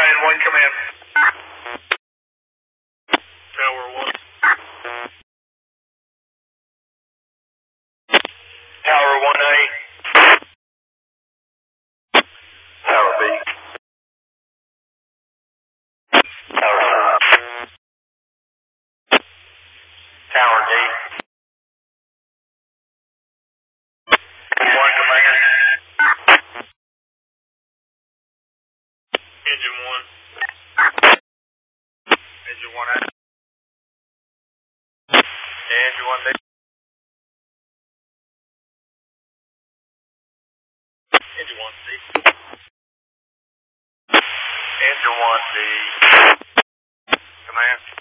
Ryan 1, command. Tower 1. Tower 1A. Tower B. Tower 5. Tower D. 1, command. Engine 1. Engine 1A. Engine 1B. Engine 1C. Engine 1D. Command.